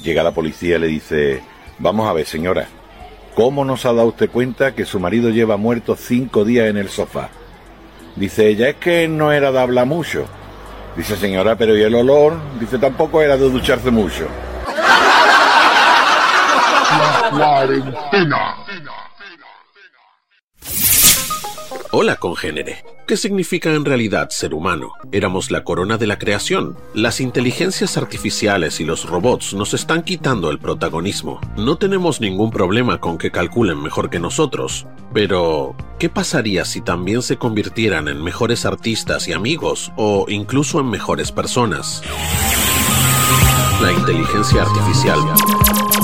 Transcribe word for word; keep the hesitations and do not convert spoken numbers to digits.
Llega la policía y le dice: vamos a ver, señora, ¿cómo no se ha dado usted cuenta que su marido lleva muerto cinco días en el sofá? Dice ella: es que no era de hablar mucho. Dice: señora, pero ¿y el olor? Dice: tampoco era de ducharse mucho. La cuarentena. Hola, congénere. ¿Qué significa en realidad ser humano? Éramos la corona de la creación. Las inteligencias artificiales y los robots nos están quitando el protagonismo. No tenemos ningún problema con que calculen mejor que nosotros. Pero, ¿qué pasaría si también se convirtieran en mejores artistas y amigos, o incluso en mejores personas? La inteligencia artificial